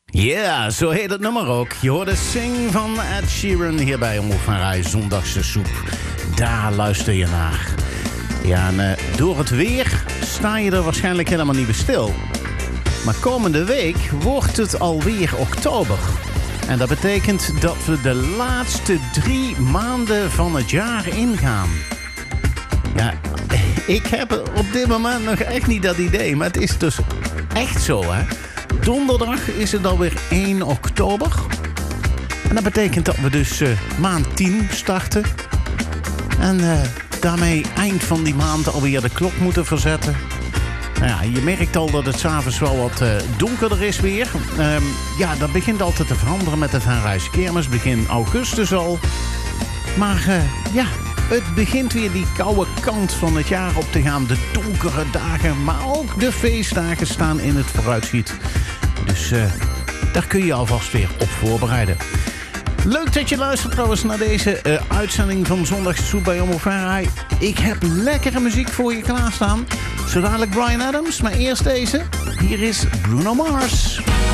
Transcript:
Ja, zo heet het nummer ook. Je hoorde Sing van Ed Sheeran hier bij Omroep van Rij. Zondagse soep. Daar luister je naar. Ja, en door het weer sta je er waarschijnlijk helemaal niet bij stil. Maar komende week wordt het alweer oktober. En dat betekent dat we de laatste 3 maanden van het jaar ingaan. Ja, ik heb op dit moment nog echt niet dat idee. Maar het is dus echt zo, hè. Donderdag is het alweer 1 oktober. En dat betekent dat we dus maand 10 starten. En daarmee eind van die maand alweer de klok moeten verzetten. Nou ja, je merkt al dat het 's avonds wel wat donkerder is weer. Ja, dat begint altijd te veranderen met de Van Rijs Kermis. Begin augustus al. Maar ja, het begint weer die koude kant van het jaar op te gaan. De donkere dagen, maar ook de feestdagen staan in het vooruitschiet. Dus daar kun je alvast weer op voorbereiden. Leuk dat je luistert trouwens naar deze uitzending van Zondagse Soep bij Omroep van Rij. Ik heb lekkere muziek voor je klaarstaan. Zo dadelijk Bryan Adams, maar eerst deze. Hier is Bruno Mars.